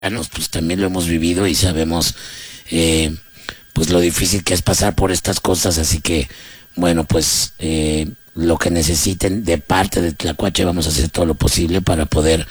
pues también lo hemos vivido y sabemos pues lo difícil que es pasar por estas cosas, así que bueno, pues lo que necesiten de parte de Tlacuache vamos a hacer todo lo posible para poder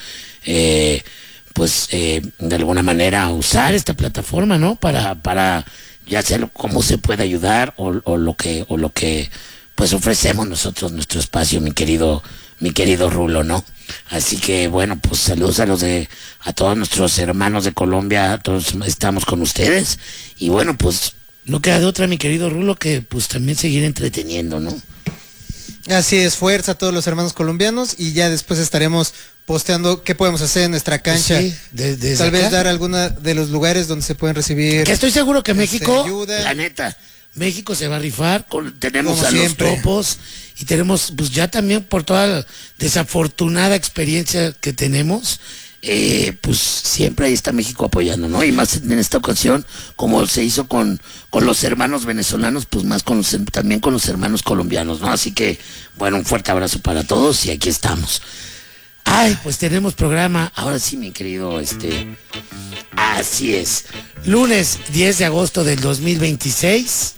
de alguna manera usar esta plataforma, ¿no? Para ya sea cómo se puede ayudar o lo que pues ofrecemos nosotros, nuestro espacio, mi querido Rulo, ¿no? Así que bueno, pues saludos a todos nuestros hermanos de Colombia, todos estamos con ustedes y bueno, pues no queda de otra, mi querido Rulo, que pues también seguir entreteniendo, ¿no? Así es, fuerza a todos los hermanos colombianos y ya después estaremos posteando qué podemos hacer en nuestra cancha. Sí, tal vez dar alguna de los lugares donde se pueden recibir. Que estoy seguro que México, ayuda. La neta, México se va a rifar, tenemos como a siempre. los topos y tenemos, pues ya también por toda la desafortunada experiencia que tenemos, pues siempre ahí está México apoyando, ¿no? Y más en esta ocasión, como se hizo con los hermanos venezolanos, pues más también con los hermanos colombianos, ¿no? Así que, bueno, un fuerte abrazo para todos y aquí estamos. Ay, pues tenemos programa, ahora sí, mi querido, así es, lunes 10 de agosto del 2026,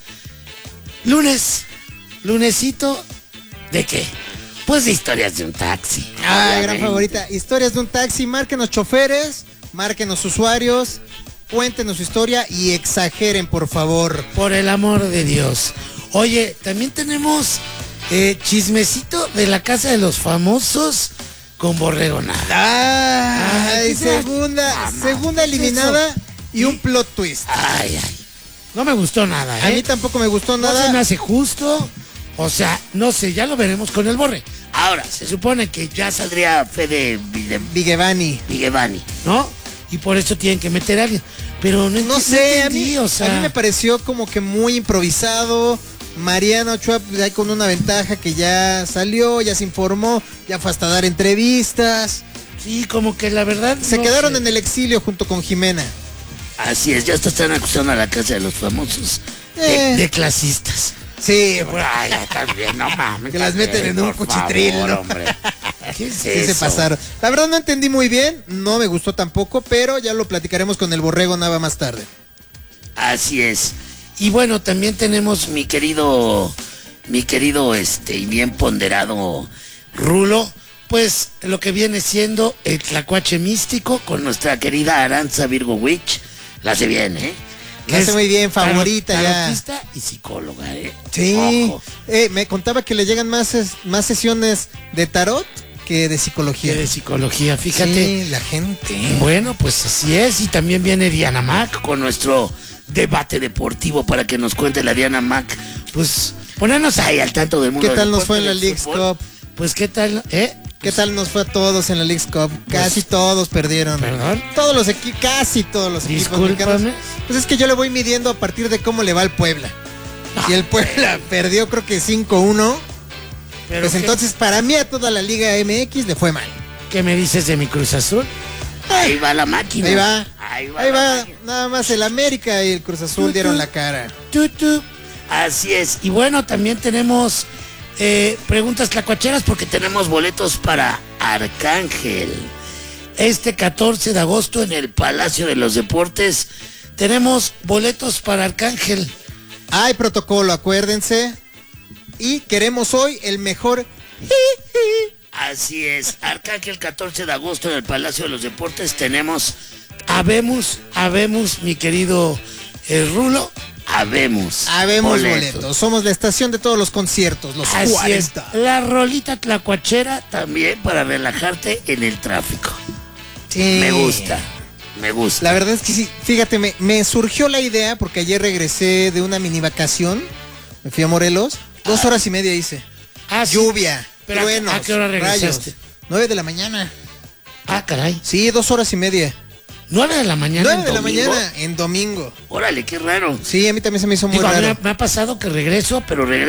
lunesito, ¿de qué? Pues de historias de un taxi. Gran favorita, historias de un taxi, márquenos choferes, márquenos usuarios, cuéntenos su historia y exageren, por favor. Por el amor de Dios. Oye, también tenemos chismecito de la casa de los famosos con Borrego Nava. Ay, segunda eliminada y un plot twist. Ay. No me gustó nada, ¿eh? A mí tampoco me gustó nada. No se me hace justo. O sea, no sé, ya lo veremos con el Borre. Ahora, se supone que ya saldría Fede Vigevani, ¿no? Y por eso tienen que meter a alguien. Pero no sé, entendí, a mí me pareció como que muy improvisado. Mariana Ochoa ahí con una ventaja que ya salió, ya se informó, ya fue hasta dar entrevistas. Sí, como que la verdad se quedaron en el exilio junto con Jimena. Así es, ya están acusando a la casa de los famosos de clasistas. Sí, ay, también, no mames. Que las meten en un cuchitril, favor, ¿no? Hombre. ¿Qué es sí, eso? se pasaron. La verdad no entendí muy bien, no me gustó tampoco, pero ya lo platicaremos con el Borrego Nava más tarde. Así es. Y bueno, también tenemos mi querido y bien ponderado Rulo, pues lo que viene siendo el Tlacuache místico con nuestra querida Aranza Virgo Witch. La hace bien, ¿eh? La hace muy bien, favorita ya. Tarotista y psicóloga, ¿eh? Sí. Me contaba que le llegan más sesiones de tarot que de psicología. Fíjate. Sí, la gente. Bueno, pues así es. Y también viene Diana Mac con nuestro debate deportivo para que nos cuente la Diana Mac. Pues ponernos ahí al tanto del mundo. ¿Qué tal nos fue en la Leagues Cup? Pues qué tal, ¿Qué tal nos fue a todos en la Leagues Cup? Casi todos perdieron. ¿Perdón? Todos los equipos, casi todos los equipos mexicanos. Pues es que yo le voy midiendo a partir de cómo le va al Puebla. Y el Puebla perdió creo que 5-1. Pues entonces para mí a toda la Liga MX le fue mal. ¿Qué me dices de mi Cruz Azul? Ahí va la máquina. Ahí va. Nada más el América y el Cruz Azul dieron la cara. Así es. Y bueno, también tenemos preguntas tlacuacheras porque tenemos boletos para Arcángel. Este 14 de agosto en el Palacio de los Deportes tenemos boletos para Arcángel. Hay protocolo, acuérdense. Y queremos hoy el mejor. Así es, Arcángel 14 de agosto en el Palacio de los Deportes tenemos habemos, mi querido Rulo, habemos boletos. Somos la estación de todos los conciertos, los Así 40. Es. La rolita tlacuachera también para relajarte en el tráfico. Sí. Me gusta. La verdad es que sí, fíjate, me surgió la idea porque ayer regresé de una mini vacación, me fui a Morelos, 2 horas y media hice. Sí. Lluvia. Pero truenos, ¿a qué hora regresaste? Rayos. 9 de la mañana. Caray. Sí, 2 horas y media. 9 de la mañana. 9 de la mañana en domingo. Órale, qué raro. Sí, a mí también se me hizo muy raro. Me ha pasado que regreso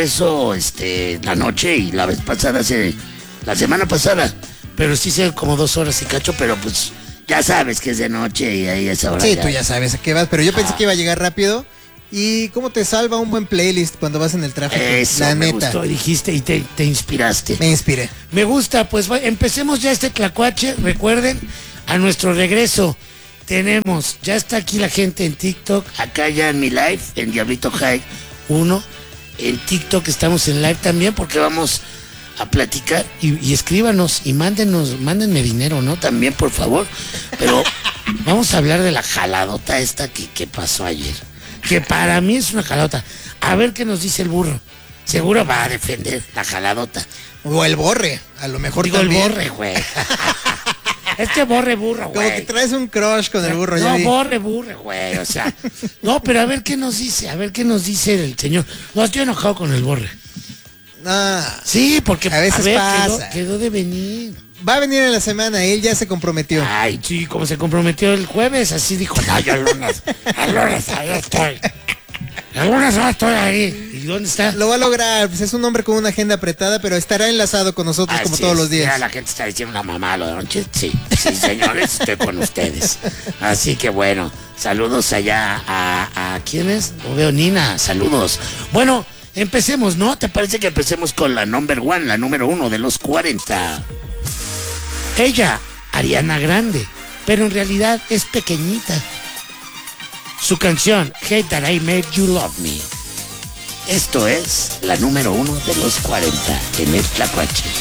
la noche y la semana pasada. Pero sí sé como 2 horas y cacho, pero pues ya sabes que es de noche y ahí es ahora. Sí, tú ya sabes a qué vas, pero yo pensé que iba a llegar rápido. ¿Y cómo te salva un buen playlist cuando vas en el tráfico? Eso, la me neta. gustó, dijiste y te inspiraste. Me inspiré. Me gusta, pues empecemos ya este tlacuache, recuerden, a nuestro regreso ya está aquí la gente en TikTok, acá ya en mi live, en Diablito High 1. En TikTok estamos en live también porque vamos a platicar y escríbanos y mándenme dinero, ¿no? También, por favor. Pero vamos a hablar de la jaladota esta que pasó ayer. Que para mí es una jaladota. A ver qué nos dice el burro. Seguro va a defender la jaladota. O el borre, a lo mejor digo también. El borre, güey. Este borre burro, güey. Como que traes un crush con el burro. No, borre, güey. O sea, no, pero a ver qué nos dice. A ver qué nos dice el señor. No, estoy enojado con el borre. Sí, porque a veces pasa. Quedó de venir. Va a venir en la semana, él ya se comprometió. Ay, sí, como se comprometió el jueves, así dijo, no, yo el lunes ahí estoy. El lunes no estoy ahí. ¿Y dónde está? Lo va a lograr, pues es un hombre con una agenda apretada, pero estará enlazado con nosotros como todos los días. Ya la gente está diciendo una mamá lo de noche. Sí, señores, estoy con ustedes. Así que bueno, saludos allá a ¿quiénes? No veo Nina, saludos. Bueno, empecemos, ¿no? ¿Te parece que empecemos con la number one, la número 1 de los 40? Ella, Ariana Grande, pero en realidad es pequeñita. Su canción, Hate That I Made You Love Me. Esto es la número 1 de los 40 en el Tlacuache.